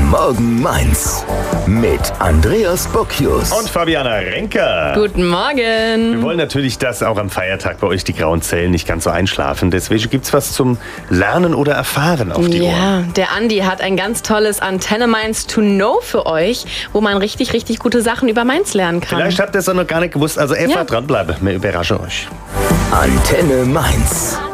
Morgen Mainz mit Andreas Bocchius Und Fabiana Renker. Guten Morgen. Wir wollen natürlich, dass auch am Feiertag bei euch die grauen Zellen nicht ganz so einschlafen. Deswegen gibt's was zum Lernen oder Erfahren auf die Ohren. Ja, der Andi hat ein ganz tolles Antenne Mainz to Know für euch, wo man richtig, richtig gute Sachen über Mainz lernen kann. Vielleicht habt ihr es auch noch gar nicht gewusst. Also einfach dranbleiben. Wir überraschen euch. Antenne Mainz.